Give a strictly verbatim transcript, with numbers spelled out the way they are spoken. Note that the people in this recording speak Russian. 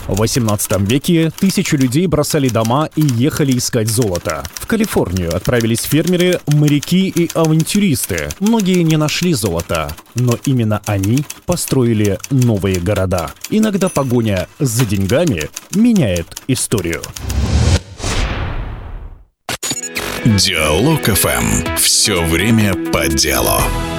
В восемнадцатом веке тысячи людей бросали дома и ехали искать золото. В Калифорнию отправились фермеры, моряки и авантюристы. Многие не нашли золота, но именно они построили новые города. Иногда погоня за деньгами меняет историю. Диалог эф эм. Все время по делу.